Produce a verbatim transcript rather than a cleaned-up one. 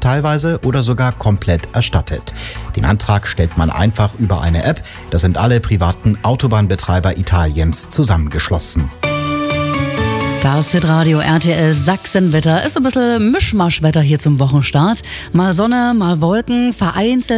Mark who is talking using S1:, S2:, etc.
S1: teilweise oder sogar komplett erstattet. Den Antrag stellt man einfach über eine App. Da sind alle privaten Autobahnbetreiber Italiens zusammengeschlossen.
S2: Das Hitradio R T L Sachsenwetter ist ein bisschen Mischmaschwetter hier zum Wochenstart. Mal Sonne, mal Wolken, vereinzelt